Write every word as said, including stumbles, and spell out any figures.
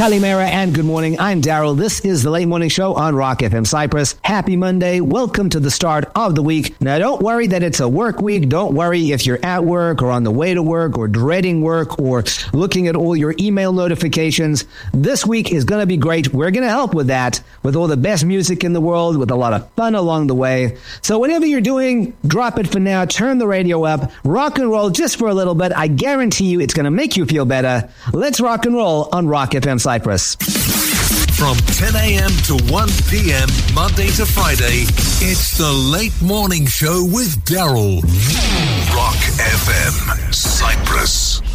Kalimera and good morning. I'm Daryl. This is the Late Morning Show on Rock F M Cyprus. Happy Monday. Welcome to the start of the week. Now, don't worry that it's a work week. Don't worry if you're at work or on the way to work or dreading work or looking at all your email notifications. This week is going to be great. We're going to help with that, with all the best music in the world, with a lot of fun along the way. So whatever you're doing, drop it for now. Turn the radio up. Rock and roll just for a little bit. I guarantee you it's going to make you feel better. Let's rock and roll on Rock F M Cyprus. From ten a.m. to one p.m. Monday to Friday, it's the Late Morning Show with Daryl. Rock F M Cyprus.